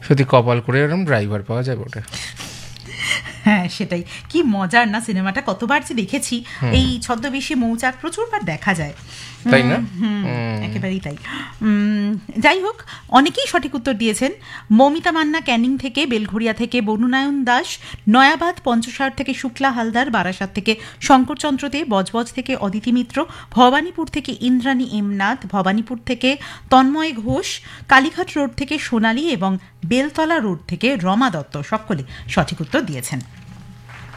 সত্যি কপাল করে এরকম ড্রাইভার পাওয়া যাবে ওটা। হ্যাঁ সেটাই, কি মজার না সিনেমাটা, কতবার যে দেখেছি। এই ছদ্মবেশী মৌচাক প্রচুরবার দেখা যায়, তাই না? একেবারেই তাই। যাই হোক, অনেকেই সঠিক উত্তর দিয়েছেন। মৌমিতা মান্না ক্যানিং থেকে, বেলঘড়িয়া থেকে বনুনায়ন দাস, নয়াবাদ পঞ্চশার থেকে শুক্লা হালদার, বারাসাত থেকে শঙ্করচন্দ্র দে, বজবজ থেকে অদিতি মিত্র, ভবানীপুর থেকে ইন্দ্রাণী এমনাথ, ভবানীপুর থেকে তন্ময় ঘোষ, কালীঘাট রোড থেকে সোনালী এবং বেলতলা রোড থেকে রমা দত্ত সকলে সঠিক উত্তর দিয়েছেন।